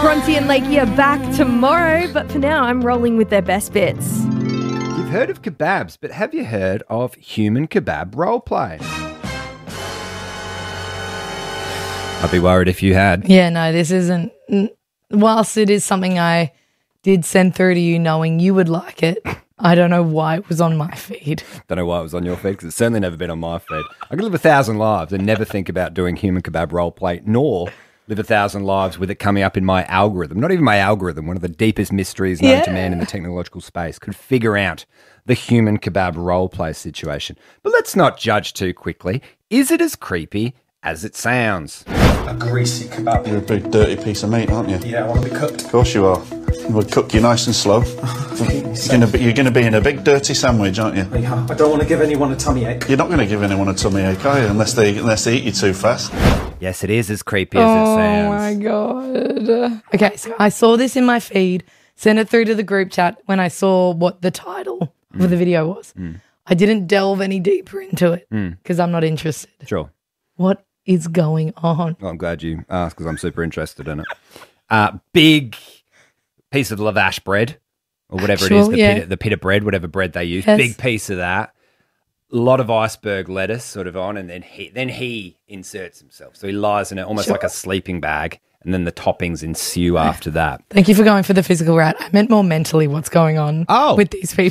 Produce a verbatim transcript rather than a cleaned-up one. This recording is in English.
Bronte and Lakey are back tomorrow, but for now, I'm rolling with their best bits. You've heard of kebabs, but have you heard of human kebab roleplay? I'd be worried if you had. Yeah, no, this isn't. Whilst it is something I did send through to you knowing you would like it, I don't know why it was on my feed. Don't know why it was on your feed, because it's certainly never been on my feed. I could live a thousand lives and never think about doing human kebab roleplay, nor live a thousand lives with it coming up in my algorithm. Not even my algorithm, one of the deepest mysteries known Yeah. to man in the technological space, could figure out the human kebab roleplay situation. But let's not judge too quickly. Is it as creepy as it sounds? A greasy kebab. You're a big dirty piece of meat, aren't you? Yeah, I want to be cooked. Of course you are. We'll cook you nice and slow. You're gonna be, you're gonna be in a big dirty sandwich, aren't you? Yeah, I don't want to give anyone a tummy ache. You're not going to give anyone a tummy ache, are you? Unless they unless they eat you too fast. Yes, it is as creepy as it Oh sounds. my God. Okay, so I saw this in my feed, sent it through to the group chat when I saw what the title Mm. of the video was. Mm. I didn't delve any deeper into it Mm. because I'm not interested. Sure. What is going on? Well, I'm glad you asked, because I'm super interested in it. Uh, big piece of lavash bread, or whatever it is, Actual, the, yeah. pita, the pita bread, whatever bread they use. Yes. Big piece of that. A lot of iceberg lettuce sort of on, and then he then he inserts himself. So he lies in it almost Sure. like a sleeping bag, and then the toppings ensue after that. Thank you for going for the physical route. I meant more mentally what's going on Oh. with these people.